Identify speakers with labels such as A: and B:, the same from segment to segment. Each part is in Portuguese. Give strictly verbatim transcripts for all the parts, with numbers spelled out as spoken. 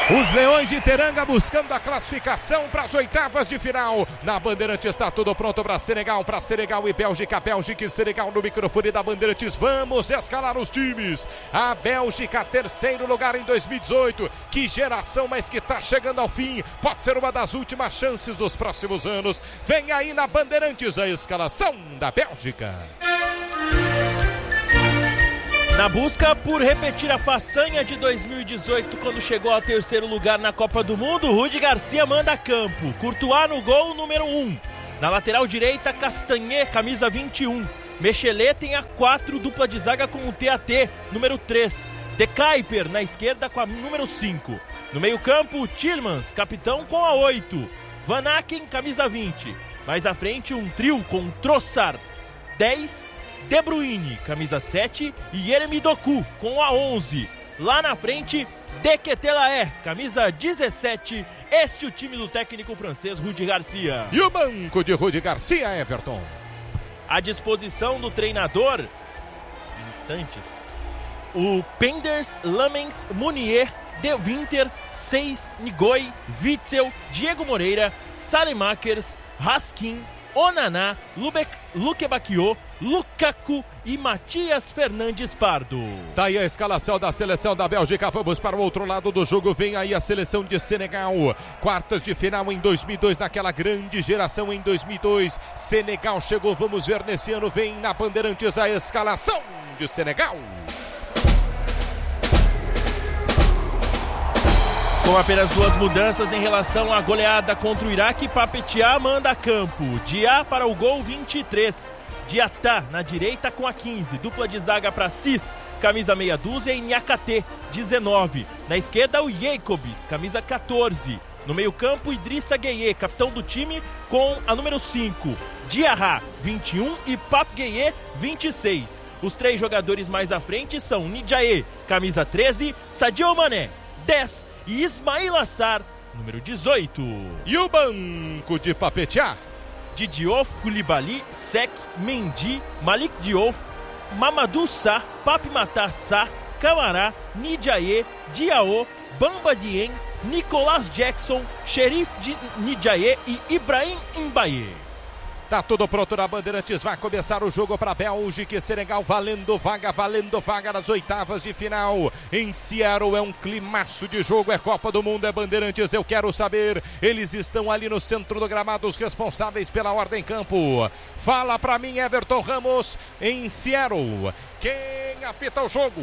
A: Os Leões de Teranga buscando a classificação para as oitavas de final. Na Bandeirantes está tudo pronto para Senegal, para Senegal e Bélgica. Bélgica e Senegal no microfone da Bandeirantes. Vamos escalar os times. A Bélgica, terceiro lugar em dois mil e dezoito. Que geração, mas que está chegando ao fim. Pode ser uma das últimas chances dos próximos anos. Vem aí na Bandeirantes a escalação da Bélgica.
B: Na busca por repetir a façanha de dois mil e dezoito, quando chegou ao terceiro lugar na Copa do Mundo, Rudi Garcia manda a campo. Courtois no gol, número um. Na lateral direita, Castanhe, camisa vinte e um. Mechele tem a quatro, dupla de zaga com o T A T, número três. De Kuyper na esquerda com a número cinco. No meio campo, Tielemans, capitão com a oito. Van Aken, camisa vinte. Mais à frente, um trio com Trossard, dez. De Bruyne, camisa sete, e Yeremi Doku, com a onze. Lá na frente, De Ketelaere, camisa dezessete. Este é o time do técnico francês Rudi Garcia.
A: E o banco de Rudi Garcia, Everton?
B: À disposição do treinador, em instantes, o Penders, Lamens, Munier, De Winter, Seis, Ngoi, Witzel, Diego Moreira, Salemakers, Raskin, Onaná, Lubeck, Luque Bacchio, Lukaku e Matias Fernandes Pardo.
A: Tá aí a escalação da seleção da Bélgica. Vamos para o outro lado do jogo. Vem aí a seleção de Senegal. Quartas de final em dois mil e dois, naquela grande geração em dois mil e dois. Senegal chegou, vamos ver nesse ano. Vem na Bandeirantes a escalação de Senegal.
B: Com apenas duas mudanças em relação à goleada contra o Iraque, Papetia manda a campo. Dia para o gol vinte e três. Diatá na direita com a quinze. Dupla de zaga para Cis, camisa meia dúzia, e Niakate, dezenove. Na esquerda o Jacobs, camisa quatorze. No meio campo, Idrissa Gueye, capitão do time, com a número cinco. Diarra, vinte e um, e Pape Gueye, vinte e seis. Os três jogadores mais à frente são Ndiaye, camisa treze, Sadio Mané, dez, e Ismail Assar, número dezoito.
A: E o banco de Papetia?
B: De Diouf, Koulibaly, Seck, Mendy, Malik Diouf, Mamadou Sarr, Pape Matar Sarr, Camara, Ndiaye, Diao, Bamba Dieng, Nicolas Jackson, Cherif Ndiaye e Ibrahim Mbaye.
A: Tá tudo pronto na Bandeirantes, vai começar o jogo para Bélgica e Senegal, valendo vaga, valendo vaga nas oitavas de final. Em Seattle é um climaço de jogo, é Copa do Mundo, é Bandeirantes, eu quero saber. Eles estão ali no centro do gramado, os responsáveis pela ordem em campo. Fala pra mim, Everton Ramos, em Seattle, quem apita o jogo?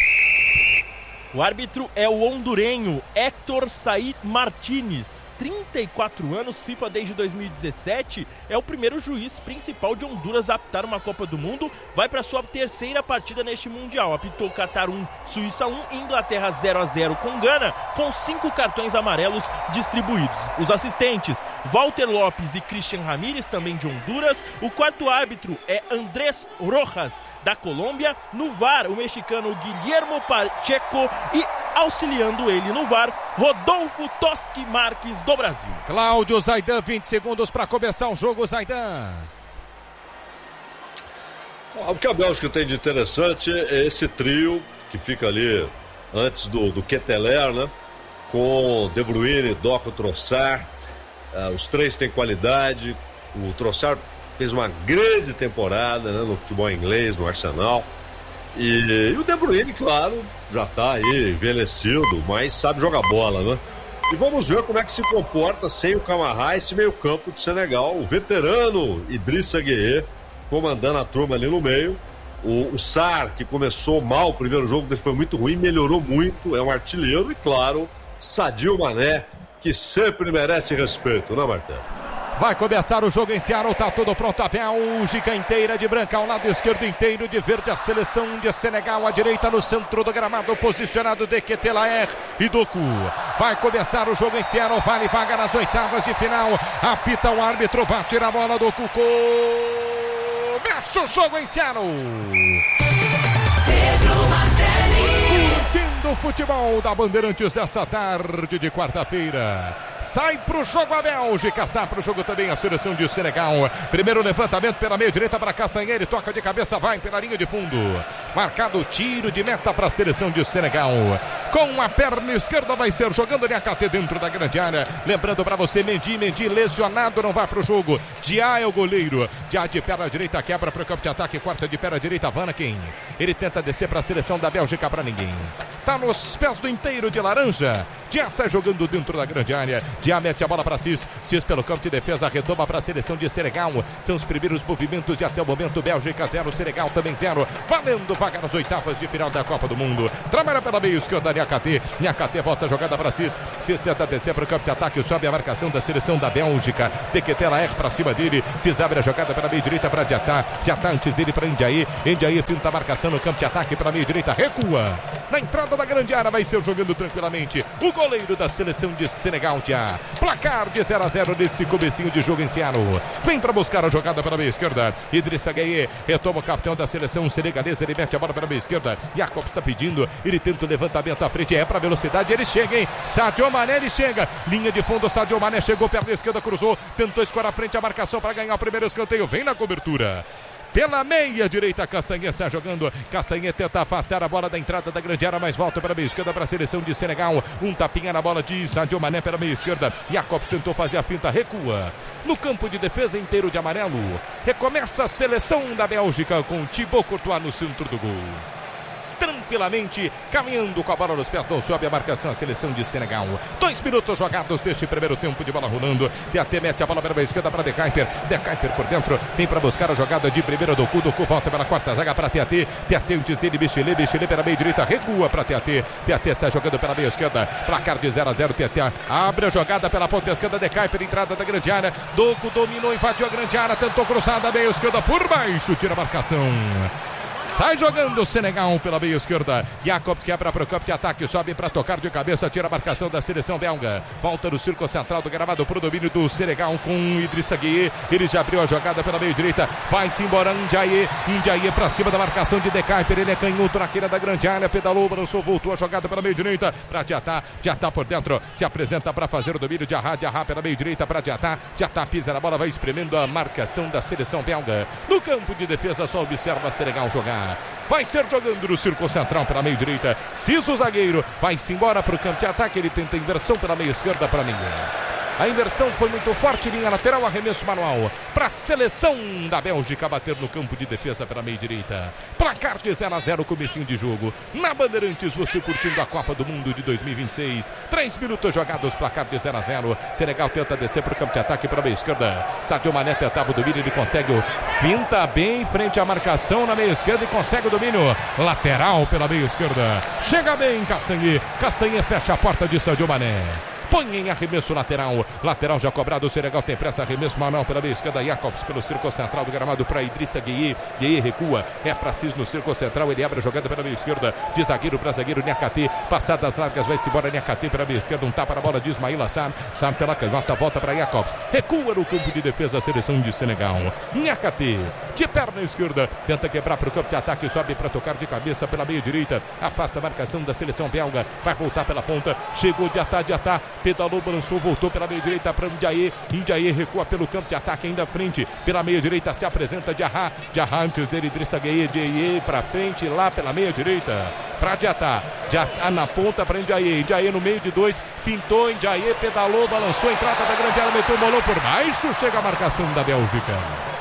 B: O árbitro é o hondurenho Héctor Said Martínez. trinta e quatro anos, FIFA desde dois mil e dezessete, é o primeiro juiz principal de Honduras a apitar uma Copa do Mundo, vai para sua terceira partida neste Mundial, apitou Catar um, Suíça um, Inglaterra zero a zero com Gana, com cinco cartões amarelos distribuídos. Os assistentes, Walter Lopes e Christian Ramírez, também de Honduras. O quarto árbitro é Andrés Rojas, da Colômbia. No V A R, o mexicano Guillermo Pacheco e, auxiliando ele no V A R, Rodolfo Toschi Marques, do Brasil.
A: Cláudio Zaidan, vinte segundos para começar o jogo, Zaidan.
C: O que a Bélgica tem de interessante é esse trio que fica ali antes do, do Ketelaere, né? Com De Bruyne, Doku, Trossard. Uh, os três têm qualidade. O Trossard fez uma grande temporada, né, no futebol inglês, no Arsenal. E, e o De Bruyne, claro, já está aí envelhecido, mas sabe jogar bola, né? E vamos ver como é que se comporta sem o Camara, esse meio campo de Senegal. O veterano Idrissa Gueye comandando a turma ali no meio. O, o Sarr, que começou mal o primeiro jogo, dele foi muito ruim, melhorou muito, é um artilheiro. E claro, Sadio Mané, que sempre merece respeito, né, Martelo?
A: Vai começar o jogo em Seattle, tá tudo pronto, a Bélgica inteira de branca, ao lado esquerdo inteiro de verde, a seleção de Senegal, à direita no centro do gramado, posicionado De Ketelaere e Doku. Vai começar o jogo em Seattle, vale vaga nas oitavas de final, apita o árbitro, bate na bola, Doku, começa o jogo em Seattle. Curtindo o futebol da Bandeirantes dessa tarde de quarta-feira. Sai pro jogo a Bélgica, sai pro jogo também a seleção de Senegal. Primeiro levantamento pela meia direita para Castanheira, ele toca de cabeça, vai pela linha de fundo. Marcado o tiro de meta para a seleção de Senegal. Com a perna esquerda vai ser jogando N K T dentro da grande área. Lembrando para você, Mendy, Mendy lesionado, não vai pro jogo. Diá é o goleiro. Diá de perna direita, quebra para o campo de ataque, quarta de perna direita, Vanaken. Ele tenta descer para a seleção da Bélgica, para ninguém. Tá nos pés do inteiro de laranja. Diá sai jogando dentro da grande área. Diá mete a bola para Cis. Cis pelo campo de defesa, retoma para a seleção de Senegal. São os primeiros movimentos de até o momento. Bélgica zero, Senegal também zero. Valendo vaga nas oitavas de final da Copa do Mundo. Trabalha pela meia esquerda, N K T. N K T volta a jogada para Cis. Cis tenta descer para o campo de ataque. Sobe a marcação da seleção da Bélgica. Dequetela R para cima dele. Cis abre a jogada pela meia direita para Diatá. Diatá antes dele para Ndiaye. Ndiaye finta a marcação no campo de ataque para a meia direita. Recua. Na entrada da grande área vai ser jogando tranquilamente o goleiro da seleção de Senegal, Diá. Placar de zero a zero nesse comecinho de jogo iniciado. Vem para buscar a jogada pela meia esquerda. Idrissa Gueye retoma o capitão da seleção senegalesa. Ele mete a bola pela meia esquerda. Jacob está pedindo. Ele tenta o levantamento à frente. É para velocidade. Ele chega, hein? Sadio Mané, ele chega. Linha de fundo. Sadio Mané chegou perna esquerda, cruzou. Tentou escorar à frente a marcação para ganhar o primeiro escanteio. Vem na cobertura. Pela meia direita, Castanhe está jogando. Castanhe tenta afastar a bola da entrada da grande área, mas volta para a meia esquerda para a seleção de Senegal. Um tapinha na bola de Sadio Mané pela meia esquerda. Jacobs tentou fazer a finta, recua. No campo de defesa inteiro de amarelo. Recomeça a seleção da Bélgica com Thibaut Courtois no centro do gol. Tranquilamente, caminhando com a bola nos pés, não sobe a marcação a seleção de Senegal. Dois minutos jogados deste primeiro tempo de bola rolando. T A T mete a bola para a esquerda para De Kuyper. De Kuyper por dentro, vem para buscar a jogada de primeira do Cu. Do Cu volta pela quarta zaga para T A T. T A T antes dele, Bichilê. Bichilê pela meia direita, recua para T A T. T A T sai jogando pela meia esquerda. Placar de zero a zero. T A T abre a jogada pela ponta esquerda. De Kuyper, entrada da grande área. Doku dominou, invadiu a grande área, tentou cruzar da meia esquerda por baixo, tira a marcação. Sai jogando o Senegal pela meia esquerda. Jacobs quebra para o campo de ataque, sobe para tocar de cabeça, tira a marcação da seleção belga. Volta no círculo central do gramado para o domínio do Senegal com Idrissa Gueye. Ele já abriu a jogada pela meia direita. Vai-se embora Ndiaye. Ndiaye para cima da marcação de De Kuyper. Ele é canhoto na queira da grande área. Pedalou, balançou, voltou a jogada pela meia direita para Diatá. Diatá por dentro. Se apresenta para fazer o domínio de Arra. Diarra pela meia direita para Diatá. Diatá pisa na bola, vai espremendo a marcação da seleção belga. No campo de defesa só observa Senegal jogar. Vai ser jogando no círculo central pela meia direita. Ciso, zagueiro, vai-se embora para o campo de ataque. Ele tenta a inversão pela meia esquerda para ninguém. A inversão foi muito forte, linha lateral, arremesso manual para a seleção da Bélgica bater no campo de defesa pela meia direita. Placar de zero a zero, comecinho de jogo. Na Bandeirantes, você curtindo a Copa do Mundo de dois mil e vinte e seis. Três minutos jogados, placar de zero a zero. Senegal tenta descer para o campo de ataque para a meia esquerda. Sadio Mané tentava o domínio, ele consegue o finta bem em frente à marcação na meia esquerda e consegue o domínio lateral pela meia esquerda. Chega bem Castanhe. Castanhe fecha a porta de Sadio Mané. Põe em arremesso lateral. Lateral já cobrado. O Senegal tem pressa. Arremesso manual pela meia esquerda. Jacobs pelo círculo central do gramado para Idrissa Gueye. Gueye recua. É para Cis no círculo central. Ele abre a jogada pela meia esquerda. De zagueiro para zagueiro. N K T. Passadas largas. Vai-se embora. N K T pela meia esquerda. Um tapa na bola de Ismail Assar. Sam pela canhota. Volta para Jacobs. Recua no campo de defesa a seleção de Senegal. N K T. De perna esquerda. Tenta quebrar para o campo de ataque. Sobe para tocar de cabeça pela meia direita. Afasta a marcação da seleção belga. Vai voltar pela ponta. Chegou de atá, de atá. Pedalou, balançou, voltou pela meia direita para Ndiaye. Ndiaye recua pelo campo de ataque ainda à frente. Pela meia direita se apresenta Diarra. Diarra antes dele, Idrissa Gueye. Ndiaye para frente, lá pela meia direita. Para Diatá. Diatá na ponta para Ndiaye. Ndiaye no meio de dois. Fintou, Ndiaye pedalou, balançou, entrada da grande área, meteu o bolão por baixo. Chega a marcação da Bélgica.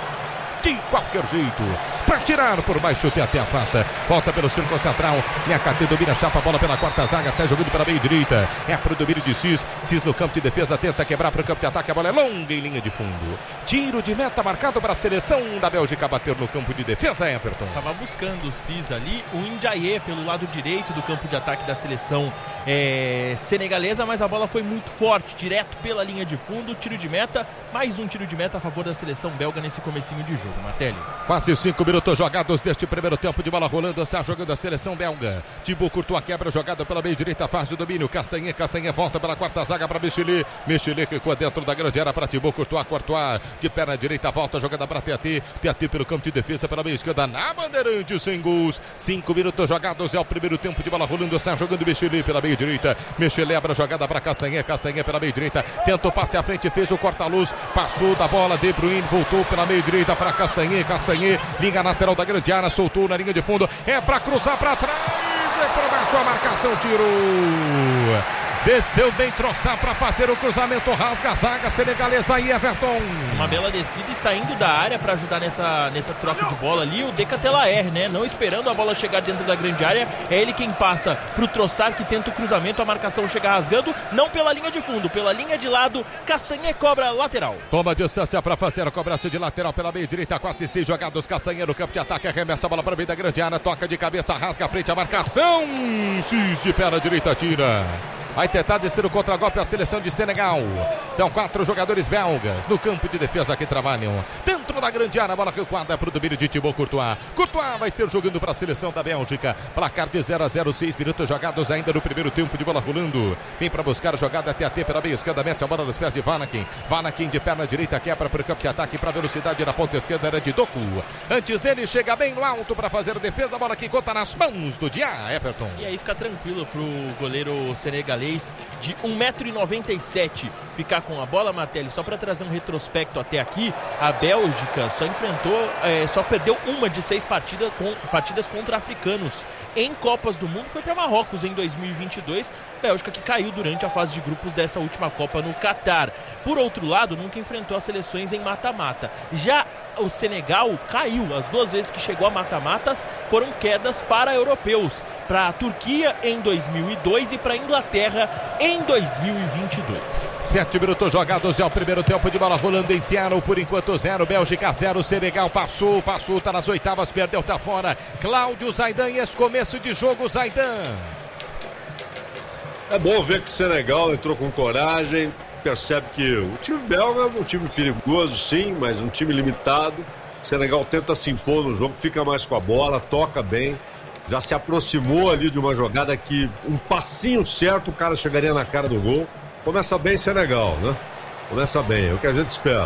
A: De qualquer jeito, para tirar por baixo, T A T afasta, volta pelo círculo central, N K T domina, chapa a bola pela quarta zaga, sai jogando pela meia direita, é para o domínio de Cis, Cis no campo de defesa, tenta quebrar para o campo de ataque, a bola é longa em linha de fundo, tiro de meta marcado para a seleção da Bélgica bater no campo de defesa, Everton.
B: Tava buscando o Cis ali, o Ndiaye pelo lado direito do campo de ataque da seleção é, senegalesa, mas a bola foi muito forte, direto pela linha de fundo, tiro de meta, mais um tiro de meta a favor da seleção belga nesse comecinho de jogo, Martelli.
A: Quase cinco minutos minutos jogados deste primeiro tempo de bola rolando. Está jogando a seleção belga. Thibaut Courtois quebra jogada pela meia direita, faz o domínio. Castanhe, Castanhe volta pela quarta zaga para Micheli. Micheli ficou dentro da grande área para Thibaut Courtois. Courtois de perna direita, volta jogada para T A T. T A T pelo campo de defesa pela meia esquerda na Bandeirante, sem gols. Cinco minutos jogados, é o primeiro tempo de bola rolando. Está jogando Micheli pela meia direita. Micheli abre a jogada para Castanhe. Castanhe pela meia direita. Tenta o passe à frente, fez o corta-luz. Passou da bola, De Bruyne voltou pela meia direita para Castanhe. Castanhe, linha lateral da grande área, soltou na linha de fundo. É para cruzar para trás. É por baixo a marcação, tirou. Desceu bem Trossard para fazer o cruzamento, rasga a zaga senegalesa aí, Everton.
B: Uma bela descida e saindo da área para ajudar nessa, nessa troca de bola ali, o De Ketelaere, né? Não esperando a bola chegar dentro da grande área, é ele quem passa pro Trossard, que tenta o cruzamento, a marcação chega rasgando, não pela linha de fundo, pela linha de lado. Castanhe cobra lateral.
A: Toma distância para fazer a cobrança de lateral pela meia direita, quase seis jogados. Castanhe no campo de ataque, arremessa a bola para o meio da grande área, toca de cabeça, rasga a frente a marcação. Cis de perna direita, tira. Vai tentar descer o contragolpe a seleção de Senegal. São quatro jogadores belgas no campo de defesa que trabalham dentro da grande área. Bola recuada para o domínio de Thibaut Courtois. Courtois vai ser jogando para a seleção da Bélgica. Placar de zero a zero, seis minutos jogados ainda no primeiro tempo de bola rolando. Vem para buscar a jogada até a T pela meia esquerda. Mete a bola nos pés de Vanaken. Vanaken de perna direita quebra para o campo de ataque para a velocidade na ponta esquerda era de Doku. Antes ele chega bem no alto para fazer a defesa. A bola que conta nas mãos do Dia, Everton.
B: E aí fica tranquilo para o goleiro senegalês de um metro e noventa e sete ficar com a bola, Martelli. Só para trazer um retrospecto até aqui, a Bélgica só enfrentou, é, só perdeu uma de seis partidas, com, partidas contra africanos em Copas do Mundo. Foi para Marrocos em dois mil e vinte e dois, Bélgica que caiu durante a fase de grupos dessa última Copa no Catar. Por outro lado, nunca enfrentou as seleções em mata-mata. Já o Senegal caiu, as duas vezes que chegou a mata-matas foram quedas para europeus, para a Turquia em dois mil e dois e para a Inglaterra em dois mil e vinte e dois.
A: Sete minutos jogados, é o primeiro tempo de bola rolando em Seattle, por enquanto zero, Bélgica zero, Senegal passou, passou, tá nas oitavas, perdeu, tá fora. Cláudio Zaidan, e esse começo de jogo, Zaidan.
C: É bom ver que o Senegal entrou com coragem, percebe que o time belga é um time perigoso, sim, mas um time limitado. O Senegal tenta se impor no jogo, fica mais com a bola, toca bem. Já se aproximou ali de uma jogada que um passinho certo o cara chegaria na cara do gol. Começa bem Senegal, né? Começa bem, é o que a gente espera.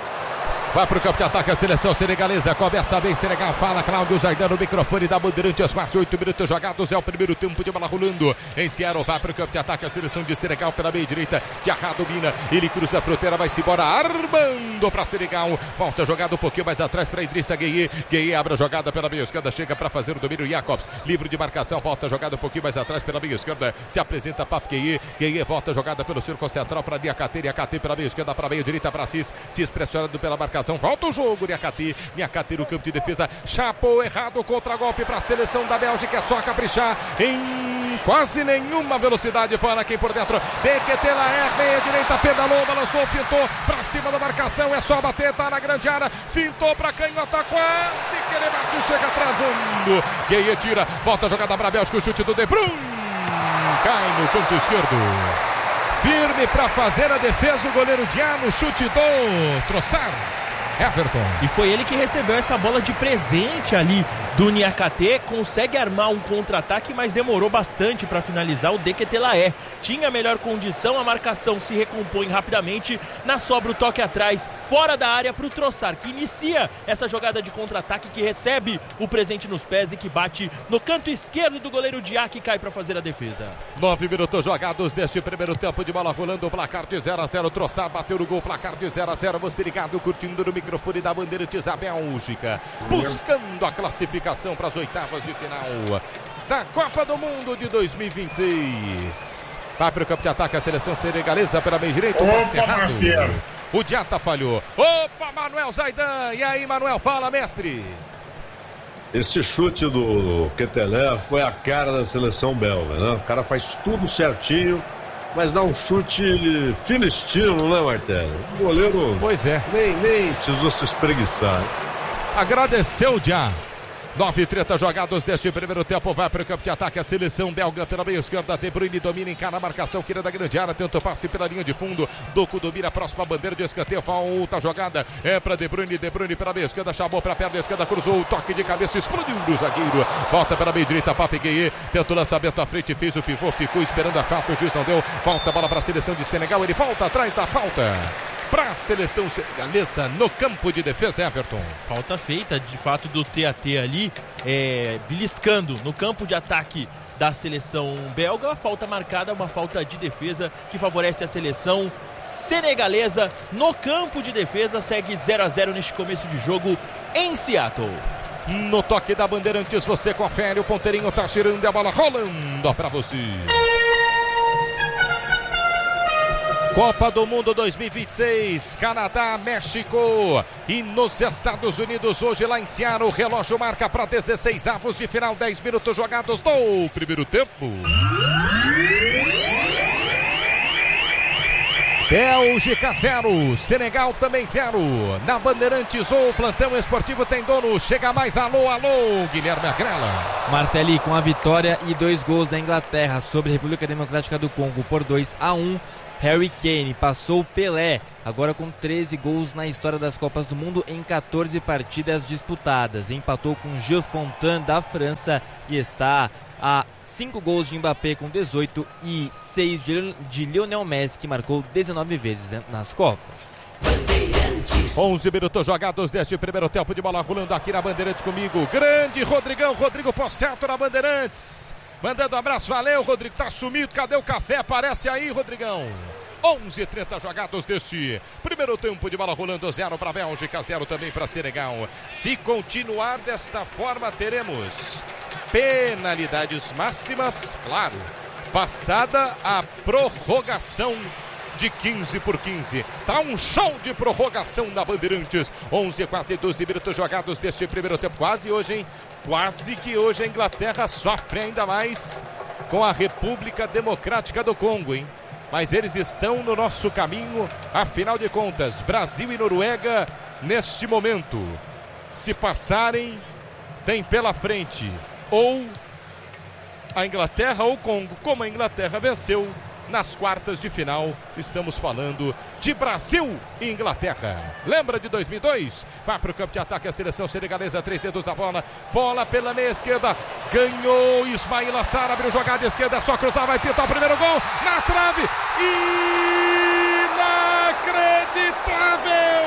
A: Vai para o campo de ataque a seleção senegalesa. Começa bem Senegal. Fala Cláudio Zaidan no microfone da Bandeirantes. Mais oito minutos jogados. É o primeiro tempo de bola rolando em Seattle. Vai para o campo de ataque a seleção de Senegal pela meia direita. Diarra domina. Ele cruza a fronteira. Vai-se embora. Armando para Senegal. Volta jogada um pouquinho mais atrás para Idrissa Gueye. Gueye abre a jogada pela meia esquerda. Chega para fazer o domínio. Jacobs. Livre de marcação. Volta jogada um pouquinho mais atrás pela meia esquerda. Se apresenta Pape Gueye. Gueye volta jogada pelo círculo central para Niakate. Niakate pela meia esquerda para a meia direita para Cis. Cis pressionado pela marcação. Volta o jogo, Niakate. Niakate no campo de defesa. Chapou errado, contra-golpe para a seleção da Bélgica. É só caprichar em quase nenhuma velocidade. Fala quem por dentro. De Ketelaere, meia direita, pedalou, balançou, fintou para cima da marcação. É só bater, tá na grande área. Fintou para canhota, quase que ele bate, chega travando. Gueye tira, volta a jogada para a Bélgica. O chute do De Bruyne cai no canto esquerdo. Firme para fazer a defesa o goleiro Diano, chute do Trossard. Everton.
B: E foi ele que recebeu essa bola de presente ali do Niakate, consegue armar um contra-ataque, mas demorou bastante para finalizar. O De Ketelaere tinha melhor condição, a marcação se recompõe rapidamente, na sobra o toque atrás, fora da área para o Trossard, que inicia essa jogada de contra-ataque, que recebe o presente nos pés e que bate no canto esquerdo do goleiro Dia, que cai para fazer a defesa.
A: Nove minutos jogados deste primeiro tempo de bola rolando, o placar de zero a zero, Trossard bateu no gol, placar de zero a zero, você ligado, curtindo no microfone da Bandeirantes, a Bélgica, buscando a classificação para as oitavas de final da Copa do Mundo de dois mil e vinte e seis. Vai para o campo de ataque a seleção senegalesa pela meia direita. O, o Diata falhou. Opa, Manuel Zaidan. E aí, Manuel, fala, mestre.
C: Esse chute do Ketelaere foi a cara da seleção belga, né? O cara faz tudo certinho, mas dá um chute filistino, né, Martelli? O goleiro
A: pois é.
C: nem, nem precisou se espreguiçar.
A: Agradeceu já nove e trinta jogados deste primeiro tempo. Vai para o campo de ataque a seleção belga pela meia esquerda. De Bruyne domina, encara a marcação, querida da grande área. Tenta o passe pela linha de fundo. Doku domina a próxima bandeira de escanteio. Falta jogada. É para De Bruyne. De Bruyne pela meia esquerda. Chamou para a perna esquerda. Cruzou o toque de cabeça. Explodiu do zagueiro. Volta pela meia direita. Papegueye. Tenta o lançamento à frente. Fez o pivô. Ficou esperando a falta. O juiz não deu. Volta a bola para a seleção de Senegal. Ele volta atrás da falta para a seleção senegalesa no campo de defesa, Everton.
B: Falta feita, de fato, do T A T ali, é, beliscando no campo de ataque da seleção belga. Falta marcada, uma falta de defesa que favorece a seleção senegalesa no campo de defesa. Segue zero a zero neste começo de jogo em Seattle.
A: No toque da Bandeirantes, você confere, o ponteirinho tá girando, a bola rolando para você. Copa do Mundo dois mil e vinte e seis, Canadá, México e nos Estados Unidos, hoje lá em Seattle, o relógio marca para dezesseis avos de final, dez minutos jogados do primeiro tempo. Bélgica zero, Senegal também zero. Na Bandeirantes, o plantão esportivo tem dono. Chega mais, alô, alô, Guilherme Agrela.
D: Martelli com a vitória e dois gols da Inglaterra sobre a República Democrática do Congo por dois a um. Harry Kane passou o Pelé, agora com treze gols na história das Copas do Mundo em catorze partidas disputadas. Empatou com Jean Fontaine da França e está a cinco gols de Mbappé com dezoito e seis de Lionel Messi, que marcou dezenove vezes nas Copas.
A: onze minutos jogados deste primeiro tempo, de bola rolando aqui na Bandeirantes comigo. Grande Rodrigão, Rodrigo Posseto na Bandeirantes. Mandando um abraço, valeu, Rodrigo, tá sumido, cadê o café? Aparece aí, Rodrigão. onze e trinta jogados deste primeiro tempo, de bola rolando, zero para a Bélgica, zero também para Senegal. Se continuar desta forma, teremos penalidades máximas, claro, passada a prorrogação de quinze por quinze. Tá um show de prorrogação da Bandeirantes. onze, quase doze minutos jogados deste primeiro tempo. Quase hoje, hein? Quase que hoje a Inglaterra sofre ainda mais com a República Democrática do Congo, hein? Mas eles estão no nosso caminho, afinal de contas, Brasil e Noruega, neste momento, se passarem, tem pela frente ou a Inglaterra ou o Congo. Como a Inglaterra venceu nas quartas de final, estamos falando de Brasil e Inglaterra. Lembra de dois mil e dois? Vai para o campo de ataque a seleção senegalesa, três dedos da bola, bola pela meia esquerda, ganhou Ismail Assar, abriu jogada esquerda, só cruzar, vai pintar o primeiro gol, na trave, inacreditável!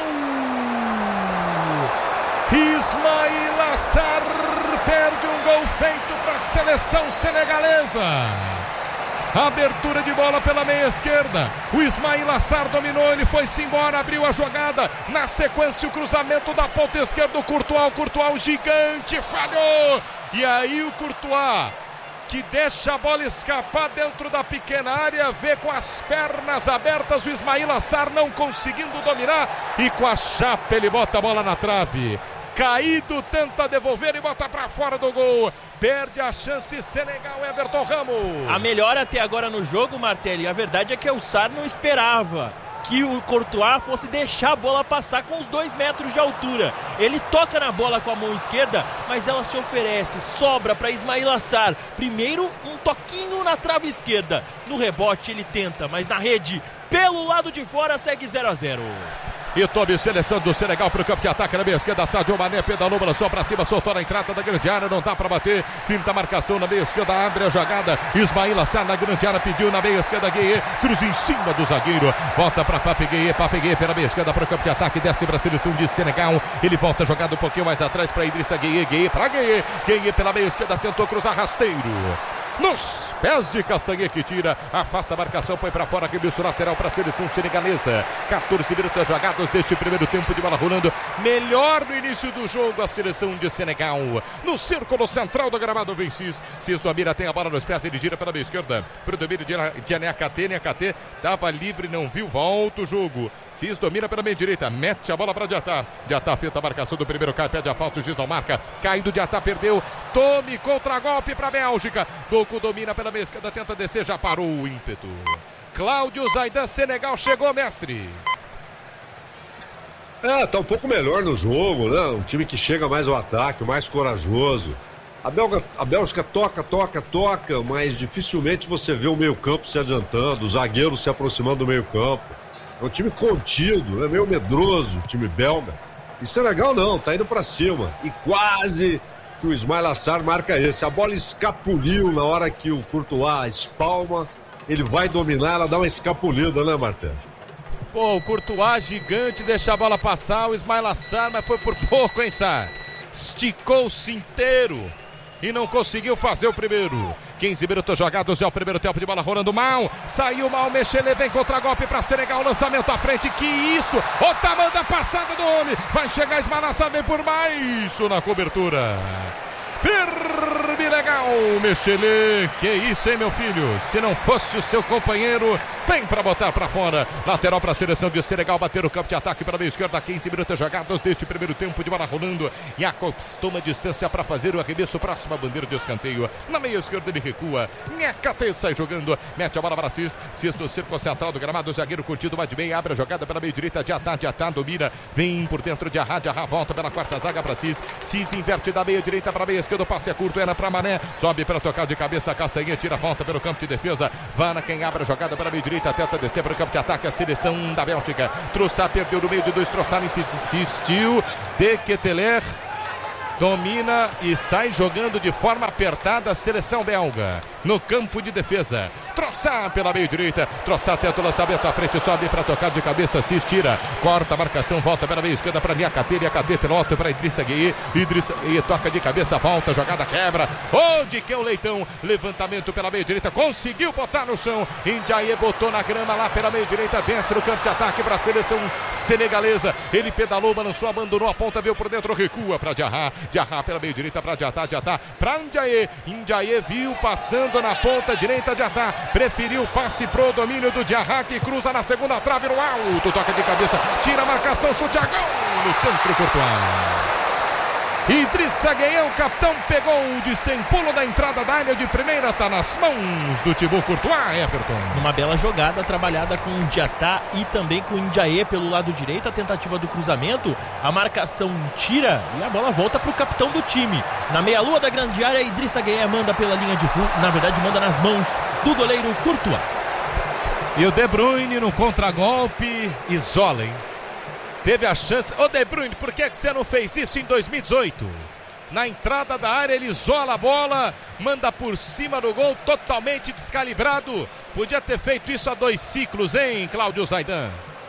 A: Ismail Assar perde um gol feito para a seleção senegalesa. Abertura de bola pela meia esquerda. O Ismail Assar dominou, ele foi-se embora, abriu a jogada. Na sequência, o cruzamento da ponta esquerda do Courtois. O Courtois, o gigante, falhou. E aí o Courtois, que deixa a bola escapar dentro da pequena área, vê com as pernas abertas o Ismail Assar não conseguindo dominar. E com a chapa ele bota a bola na trave. Caído, tenta devolver e bota pra fora do gol. Perde a chance Senegal, Everton Ramos.
B: A melhor até agora no jogo, Martelli, a verdade é que o Sarr não esperava que o Courtois fosse deixar a bola passar com os dois metros de altura. Ele toca na bola com a mão esquerda, mas ela se oferece, sobra para Ismail Assar. Primeiro um toquinho na trave esquerda. No rebote ele tenta, mas na rede, pelo lado de fora, segue zero a zero.
A: E Tobi, seleção do Senegal para o campo de ataque na meia esquerda. Sadio Mané pedalou, balançou para cima, soltou na entrada da grande área, não dá para bater. Finta a marcação na meia esquerda, abre a jogada. Ismail Assar na grande área, pediu na meia esquerda, Gueye, cruza em cima do zagueiro. Volta para Papegueye, Papegueye pela meia esquerda para o campo de ataque, desce para a seleção de Senegal. Ele volta jogando um pouquinho mais atrás para Idrissa Gueye, Gueye para Gueye. Gueye pela meia esquerda, tentou cruzar rasteiro. Nos pés de Castanhe, que tira, afasta a marcação, põe para fora, arremesso lateral para a seleção senegalesa. catorze minutos jogados deste primeiro tempo, de bola rolando. Melhor no início do jogo a seleção de Senegal. No círculo central do gramado vem Cis. Cis do Amira tem a bola nos pés, ele gira pela meia esquerda. Para o domínio de Niakate, Niakate estava livre, não viu, volta o jogo. Cis domina pela meia direita, mete a bola para Diatá. Diatá feita a marcação do primeiro, cai, pede a falta, o Giz não marca. Caindo, Diatá perdeu, tome contra-golpe para a Bélgica. Doku domina pela meia esquerda, tenta descer, já parou o ímpeto. Cláudio Zaidan, Senegal chegou, mestre.
C: É, tá um pouco melhor no jogo, né? Um time que chega mais ao ataque, mais corajoso. A, Belga, a Bélgica toca, toca, toca, mas dificilmente você vê o meio-campo se adiantando, os zagueiros se aproximando do meio-campo. É um time contido, é meio medroso, o time belga. E Senegal não, tá indo pra cima. E quase que o Ismail Assar marca esse. A bola escapuliu na hora que o Courtois espalma. Ele vai dominar, ela dá uma escapulida, né, Martelo?
A: Pô, o Courtois gigante deixa a bola passar, o Ismail Assar, mas foi por pouco, hein, Sá? Esticou-se inteiro e não conseguiu fazer o primeiro. quinze minutos jogados, é o primeiro tempo de bola rolando mal. Saiu mal, Mechele, vem contra-golpe para Senegal, lançamento à frente, que isso! Otamendi passada do homem, vai chegar Ismail Assar, vem por baixo na cobertura. Firme, legal, Mechele. Que isso, hein, meu filho? Se não fosse o seu companheiro, vem pra botar pra fora. Lateral pra seleção de Senegal, bater o campo de ataque para a meia esquerda. quinze minutos jogados deste primeiro tempo de bola rolando. E acostuma a distância para fazer o arremesso. Próxima bandeira de escanteio. Na meia esquerda ele recua. Nhacate sai jogando. Mete a bola para Cis. Cis no círculo central do gramado. O zagueiro curtido vai de meia. Abre a jogada pela meia direita. Diatá, Diatá domina. Vem por dentro de Arra. Diarra volta pela quarta zaga para Cis. Cis inverte da meia direita para a meia esquerda. O passe é curto. Era para Mané. Sobe para tocar de cabeça. A Caçanha tira a volta pelo campo de defesa. Vana quem abre a jogada pela meia direita. Tenta descer para o campo de ataque. A seleção da Bélgica. Trossard perdeu no meio de dois. Trossard insistiu. De Ketelaere domina e sai jogando de forma apertada a seleção belga no campo de defesa. Trossard pela meia direita. Trossard tenta o lançamento à frente, sobe para tocar de cabeça, se estira, corta a marcação, volta pela meia esquerda para Niakate, Niakate pelota para Idrissa Gueye, Idrissa Gueye toca de cabeça, volta, jogada quebra, onde que é o Leitão, levantamento pela meia direita, conseguiu botar no chão, Ndiaye botou na grama lá pela meia direita, desce no campo de ataque para a seleção senegalesa, ele pedalou, balançou, abandonou a ponta, veio por dentro, recua para Diarra, Diarra pela meia direita para Diatá, Diatá para Ndiaye, Ndiaye viu passando na ponta direita, Diatá preferiu o passe pro domínio do Diarra, que cruza na segunda trave no alto, toca de cabeça, tira a marcação, chute a gol no centro, Courtois. Idrissa Gueye, o capitão, pegou de sem pulo da entrada da área de primeira, tá nas mãos do Thibaut Courtois, Everton.
B: Uma bela jogada trabalhada com o Diatá e também com o Ndiaye pelo lado direito, a tentativa do cruzamento, a marcação tira e a bola volta pro capitão do time. Na meia-lua da grande área, Idrissa Gueye manda pela linha de fundo, na verdade manda nas mãos do goleiro Courtois.
A: E o De Bruyne no contragolpe isola, hein? Teve a chance. Ô De Bruyne, por que, que você não fez isso em dois mil e dezoito? Na entrada da área, ele isola a bola, manda por cima do gol, totalmente descalibrado. Podia ter feito isso há dois ciclos, hein, Cláudio Zaidan?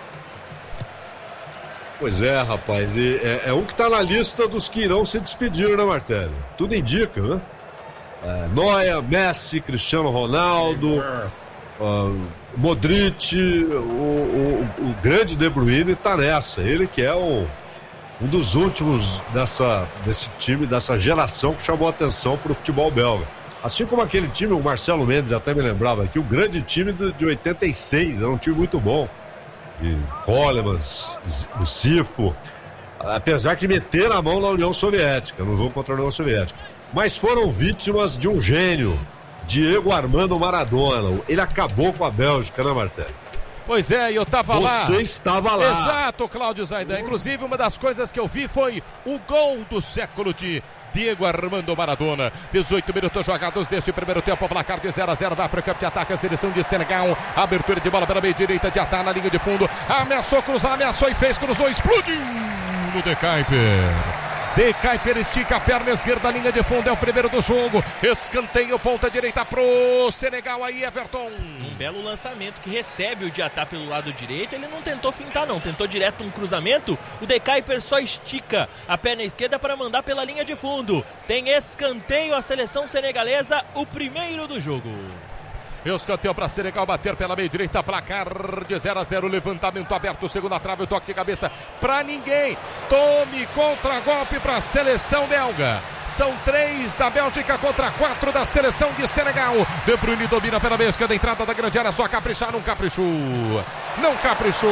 C: Pois é, rapaz. E é, é um que tá na lista dos que irão se despedir, né, Martelli? Tudo indica, né? É, Neuer, Messi, Cristiano Ronaldo... Uh, Modric, o, o, o grande De Bruyne está nessa. Ele que é o, um dos últimos dessa, desse time, dessa geração que chamou a atenção para o futebol belga. Assim como aquele time, o Marcelo Mendes até me lembrava aqui, o grande time de, de oitenta e seis, era um time muito bom. De Colemans, o Sifo, apesar que meteram a mão na União Soviética, no jogo contra a União Soviética. Mas foram vítimas de um gênio, Diego Armando Maradona. Ele acabou com a Bélgica, né, Martelli?
A: Pois é, e eu tava lá.
C: Você estava lá.
A: Exato, Cláudio Zaidan. Inclusive, uma das coisas que eu vi foi o gol do século de Diego Armando Maradona. dezoito minutos jogados deste primeiro tempo. Placar de zero a zero. Vai para o campo de ataque a seleção de Senegal. Abertura de bola pela meia direita. De ataque na linha de fundo. Ameaçou cruzar, ameaçou e fez. Cruzou, explodiu no De Kuyper. De Kuyper estica a perna esquerda, linha de fundo, é o primeiro do jogo. Escanteio, ponta direita pro Senegal aí, Everton.
B: Um belo lançamento que recebe o Diatá pelo lado direito. Ele não tentou fintar, não. Tentou direto um cruzamento. O De Kuyper só estica a perna esquerda para mandar pela linha de fundo. Tem escanteio a seleção senegalesa, o primeiro do jogo.
A: Escanteio para Senegal bater pela meia direita, placar de zero a zero, levantamento aberto, segunda trave, o toque de cabeça para ninguém. Tome contra-golpe para a seleção belga. São três da Bélgica contra quatro da seleção de Senegal. De Bruyne domina pela meia esquerda, entrada da grande área, só caprichar, não caprichou. Não caprichou.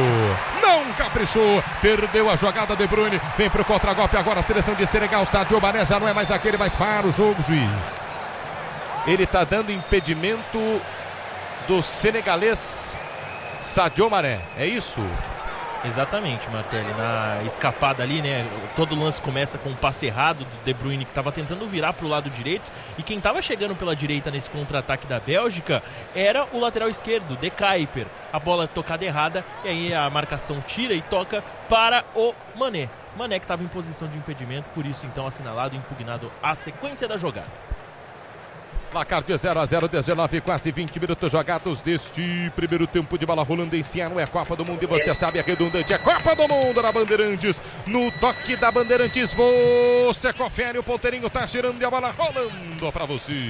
A: Não caprichou. Perdeu a jogada De Bruyne. Vem para o contra-golpe agora a seleção de Senegal. Sadio Mané já não é mais aquele, mas para o jogo, juiz. Ele está dando impedimento do senegalês Sadio Mané, é isso?
B: Exatamente, Martelli, na escapada ali, né, todo lance começa com um passe errado do De Bruyne, que estava tentando virar para o lado direito, e quem estava chegando pela direita nesse contra-ataque da Bélgica era o lateral esquerdo, De Kuyper. A bola tocada errada, e aí a marcação tira e toca para o Mané. Mané que estava em posição de impedimento, por isso então assinalado e impugnado a sequência da jogada.
A: Placar de zero a zero, dezenove, quase vinte minutos jogados deste primeiro tempo de bola rolando em Ciano. É Copa do Mundo e você sabe, é redundante, é Copa do Mundo na Bandeirantes. No toque da Bandeirantes, você confere, o ponteirinho tá girando e a bola rolando pra você.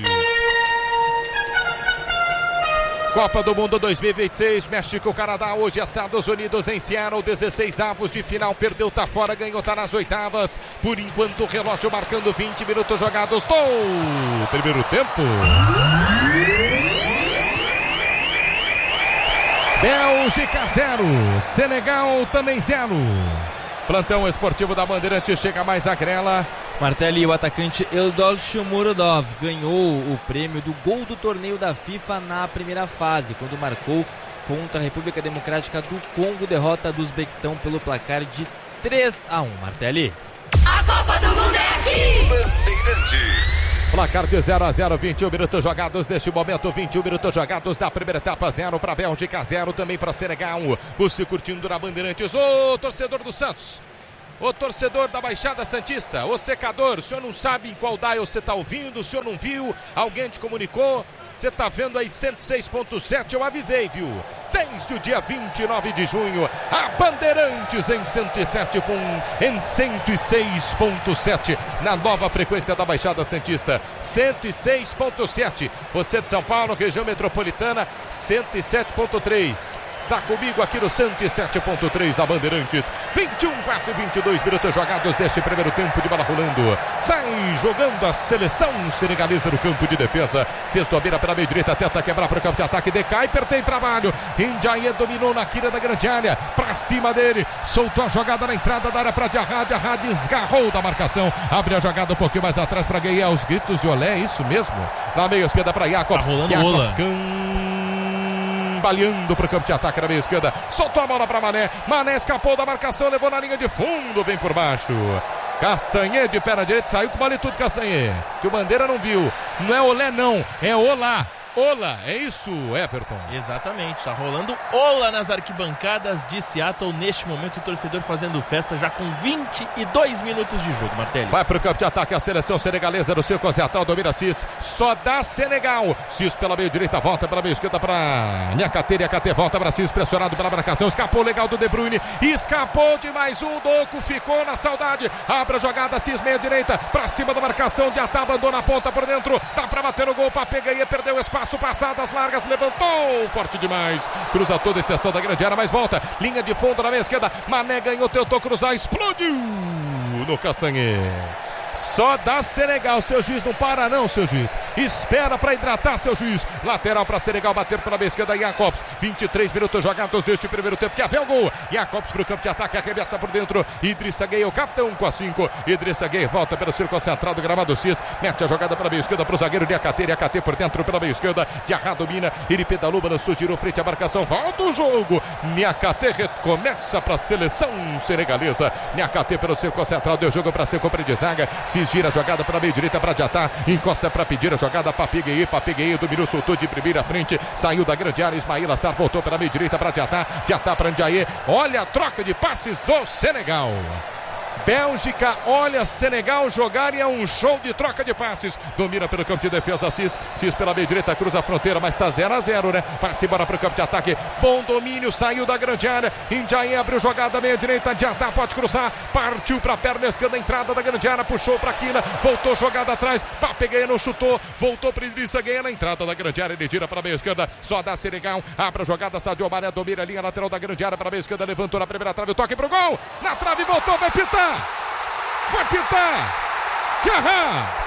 A: Copa do Mundo dois mil e vinte e seis, México, Canadá, hoje Estados Unidos em Seattle, dezesseis avos de final, perdeu, tá fora, ganhou, tá nas oitavas. Por enquanto o relógio marcando vinte minutos jogados do primeiro tempo. Bélgica zero, Senegal também zero. Plantão esportivo da Bandeirante chega mais a grela.
D: Martelli, o atacante Eldor Shomurodov ganhou o prêmio do gol do torneio da FIFA na primeira fase, quando marcou contra a República Democrática do Congo, derrota do Uzbequistão pelo placar de três a um. Martelli.
E: A Copa do Mundo é aqui!
C: Bandeirantes.
A: Placar de zero a zero, vinte e um minutos jogados neste momento, vinte e um minutos jogados da primeira etapa, zero para a Bélgica, zero também para Senegal. Você curtindo na Bandeirantes, ô torcedor do Santos, ô torcedor da Baixada Santista, ô secador, o senhor não sabe em qual dial você está ouvindo, o senhor não viu, alguém te comunicou? Você está vendo aí cento e seis ponto sete, eu avisei, viu? Desde o dia vinte e nove de junho, a Bandeirantes em cento e sete, em cento e seis ponto sete, na nova frequência da Baixada Santista, cento e seis ponto sete. Você de São Paulo, região metropolitana, cento e sete ponto três. Está comigo aqui no cento e sete ponto três da Bandeirantes. vinte e um, quase vinte e dois minutos jogados deste primeiro tempo de bola rolando. Sai jogando a seleção senegalesa no campo de defesa. Sexto, beira pela meia direita, tenta quebrar para o campo de ataque. De Kuyper tem trabalho. Ndiaye dominou na quina da grande área. Para cima dele. Soltou a jogada na entrada da área para Diarra. Diarra desgarrou da marcação. Abre a jogada um pouquinho mais atrás para Gueye. Os gritos de olé, isso mesmo. Na meia esquerda para Jakobs.
B: Tá rolando
A: Jakobs baleando para o campo de ataque na meia esquerda, soltou a bola para Mané, Mané escapou da marcação, levou na linha de fundo, bem por baixo. Castanhe de pé na direita, saiu com bola e tudo, Castanhe, que o Bandeira não viu. Não é olé não, é olá. Olá, é isso, Everton?
B: Exatamente, tá rolando olá nas arquibancadas de Seattle. Neste momento o torcedor fazendo festa já com vinte e dois minutos de jogo, Martelli.
A: Vai pro campo de ataque a seleção senegalesa do círculo central, domina Cis, só dá Senegal. Cis pela meia direita, volta pela meia esquerda para Niakate, Niakate volta para Cis, pressionado pela marcação, escapou legal do De Bruyne, escapou de mais um, Doku ficou na saudade, abre a jogada, Cis meia direita, pra cima da marcação, Diatá abandona a ponta por dentro, dá pra bater no gol, pra Pegaia, perdeu espaço, passadas largas, levantou, forte demais, cruza toda a extensão da grande área, mas volta, linha de fundo na meia esquerda, Mané ganhou, tentou cruzar, explodiu no Castanhe. Só dá Senegal, seu juiz não para não, seu juiz, espera para hidratar, seu juiz. Lateral para Senegal, bater pela meia esquerda, Jakobs, vinte e três minutos jogados deste primeiro tempo, que haver o gol, Jakobs para o campo de ataque, arremessa por dentro, Idrissa Gueye, o capitão, com a cinco, Idrissa Gueye volta pelo círculo central do gramado Cis, mete a jogada para a meia esquerda para o zagueiro Niakate, Niakate por dentro pela meia esquerda, Diarra domina, ele pedalou, balançou, girou frente à marcação, volta o jogo, Niakate recomeça para a seleção senegalesa, Niakate pelo círculo central, deu jogo para ser compra de zaga, se gira a jogada para a meia direita para Diatá, encosta para pedir a jogada para Peguei, para Peguei, dominou, soltou de primeira frente, saiu da grande área, Ismail Assar voltou pela meia direita para Diatá, Diatá para Ndiaye, olha a troca de passes do Senegal. Bélgica, olha Senegal jogar e é um show de troca de passes. Domina pelo campo de defesa Cis, Cis pela meia direita, cruza a fronteira, mas está zero a zero, né? Vai-se embora para o campo de ataque. Bom domínio, saiu da grande área. Ndiaye abriu jogada meia direita, Diatá pode cruzar, partiu para a perna esquerda, entrada da grande área, puxou para a quina, voltou jogada atrás, Papegueia não chutou, voltou para Idrissa Gueye na entrada da grande área, ele gira para a meia esquerda, só dá Senegal, abre a jogada, Sadio Mané domina a linha lateral da grande área para a meia esquerda, levantou na primeira trave, o toque para o gol, na trave voltou, vai pitar! Vai pitar! Diarra!